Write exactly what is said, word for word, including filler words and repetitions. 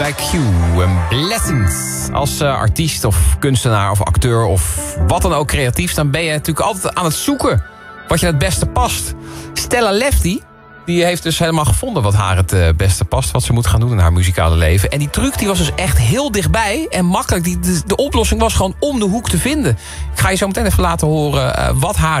Bij Q en Blessings. Als uh, artiest of kunstenaar of acteur of wat dan ook creatief... dan ben je natuurlijk altijd aan het zoeken wat je het beste past. Stella Lefty, die heeft dus helemaal gevonden wat haar het uh, beste past... wat ze moet gaan doen in haar muzikale leven. En die truc die was dus echt heel dichtbij en makkelijk. Die, de, de oplossing was gewoon om de hoek te vinden. Ik ga je zo meteen even laten horen uh, wat haar